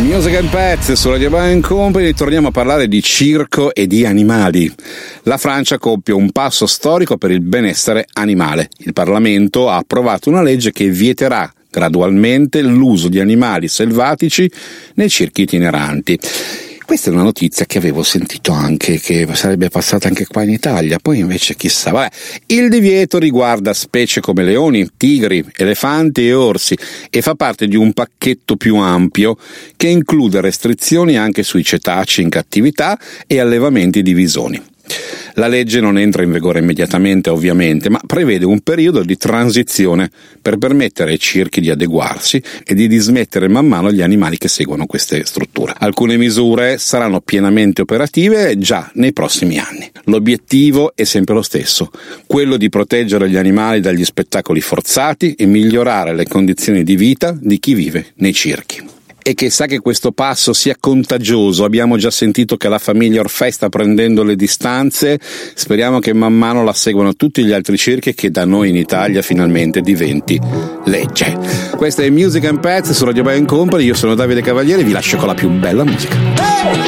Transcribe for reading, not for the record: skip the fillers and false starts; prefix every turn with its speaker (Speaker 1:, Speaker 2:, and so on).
Speaker 1: Music and Pets su Radio Bang Company. Torniamo a parlare di circo e di animali. La Francia compie un passo storico per il benessere animale. Il Parlamento ha approvato una legge che vieterà gradualmente l'uso di animali selvatici nei circhi itineranti. Questa è una notizia che avevo sentito anche, che sarebbe passata anche qua in Italia, poi invece chissà. Vabbè, il divieto riguarda specie come leoni, tigri, elefanti e orsi e fa parte di un pacchetto più ampio che include restrizioni anche sui cetacei in cattività e allevamenti di visoni. La legge non entra in vigore immediatamente, ovviamente, ma prevede un periodo di transizione per permettere ai circhi di adeguarsi e di dismettere man mano gli animali che seguono queste strutture. Alcune misure saranno pienamente operative già nei prossimi anni. L'obiettivo è sempre lo stesso, quello di proteggere gli animali dagli spettacoli forzati e migliorare le condizioni di vita di chi vive nei circhi. E che sa che questo passo sia contagioso. Abbiamo già sentito che la famiglia Orfei sta prendendo le distanze, speriamo che man mano la seguano tutti gli altri circhi e che da noi in Italia finalmente diventi legge. Questa è Music and Pets su Radio Bang Company, io sono Davide Cavalieri, vi lascio con la più bella musica.